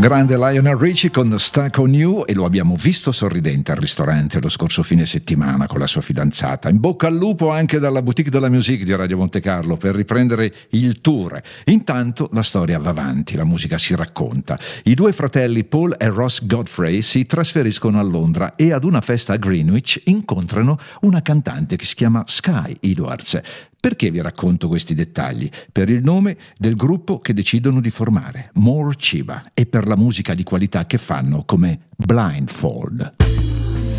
Grande Lionel Richie con Stuck on You, e lo abbiamo visto sorridente al ristorante lo scorso fine settimana con la sua fidanzata. In bocca al lupo anche dalla Boutique de la Musique di Radio Monte Carlo per riprendere il tour. Intanto la storia va avanti, la musica si racconta. I due fratelli Paul e Ross Godfrey si trasferiscono a Londra e ad una festa a Greenwich incontrano una cantante che si chiama Sky Edwards. Perché vi racconto questi dettagli? Per il nome del gruppo che decidono di formare, More Chiba, e per la musica di qualità che fanno come Blindfold.